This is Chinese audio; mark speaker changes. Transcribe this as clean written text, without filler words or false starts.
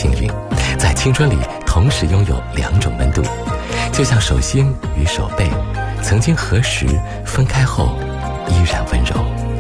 Speaker 1: 幸运，在青春里同时拥有2种温度，就像手心与手背，曾经何时分开后依然温柔。